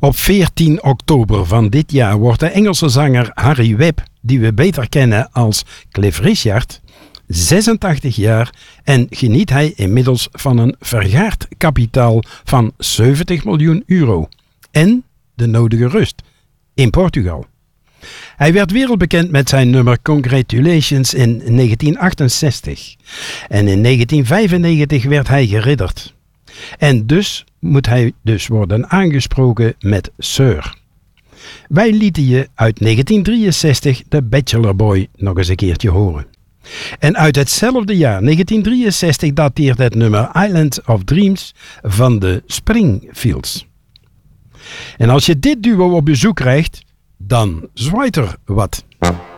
Op 14 oktober van dit jaar wordt de Engelse zanger Harry Webb, die we beter kennen als Cliff Richard, 86 jaar en geniet hij inmiddels van een vergaard kapitaal van 70 miljoen euro en de nodige rust in Portugal. Hij werd wereldbekend met zijn nummer Congratulations in 1968 en in 1995 werd hij geridderd. En dus moet hij worden aangesproken met Sir. Wij lieten je uit 1963 The Bachelor Boy nog eens een keertje horen. En uit hetzelfde jaar, 1963, dateert het nummer Island of Dreams van de Springfields. En als je dit duo op bezoek krijgt, dan zwaait er wat.